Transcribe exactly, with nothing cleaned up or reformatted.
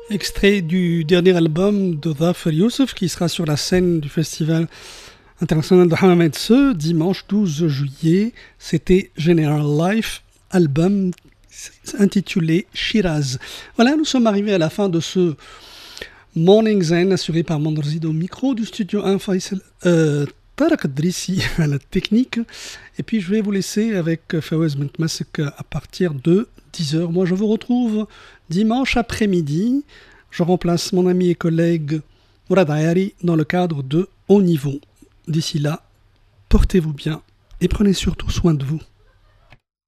Extrait du dernier album de Dhafer Youssef qui sera sur la scène du Festival international de Hammamet ce dimanche douze juillet. C'était General Life, album intitulé Shiraz. Voilà, nous sommes arrivés à la fin de ce Morning Zen assuré par Mandrzid au micro du studio un, Faisal, euh, Tarek Drissi à la technique. Et puis je vais vous laisser avec Fawaz Bentmasek à partir de dix heures. Moi je vous retrouve dimanche après-midi. Je remplace mon ami et collègue Mourad Ayari dans le cadre de Haut Niveau. D'ici là, portez-vous bien et prenez surtout soin de vous.